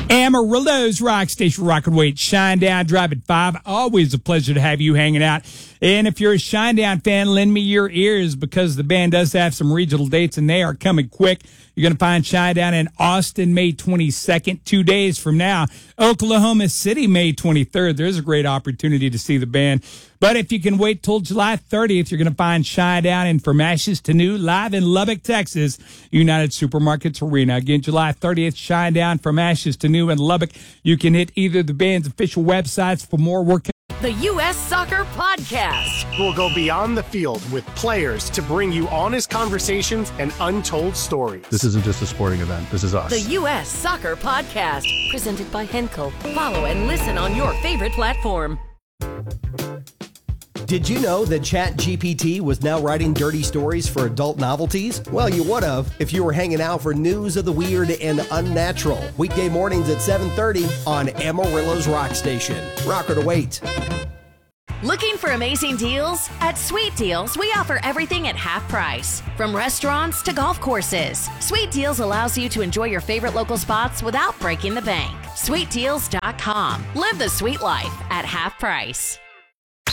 Amarillo's Rock Station, Rock and Wait, Shinedown Drive at 5. Always a pleasure to have you hanging out. And if you're a Shinedown fan, lend me your ears because the band does have some regional dates and they are coming quick. You're going to find Shinedown in Austin, May 22nd, 2 days from now. Oklahoma City, May 23rd. There's a great opportunity to see the band. But if you can wait till July 30th, you're going to find Shinedown in From Ashes to New live in Lubbock, Texas, United Supermarkets Arena. Again, July 30th, Shinedown From Ashes to New in Lubbock. You can hit either the band's official websites for more work. The U.S. Soccer Podcast. We'll go beyond the field with players to bring you honest conversations and untold stories. This isn't just a sporting event. This is us. The U.S. Soccer Podcast. Presented by Henkel. Follow and listen on your favorite platform. Did you know that ChatGPT was now writing dirty stories for adult novelties? Well, you would have if you were hanging out for news of the weird and unnatural. Weekday mornings at 7:30 on Amarillo's Rock Station. Rocker to wait. Looking for amazing deals? At Sweet Deals, we offer everything at half price. From restaurants to golf courses, Sweet Deals allows you to enjoy your favorite local spots without breaking the bank. SweetDeals.com. Live the sweet life at half price.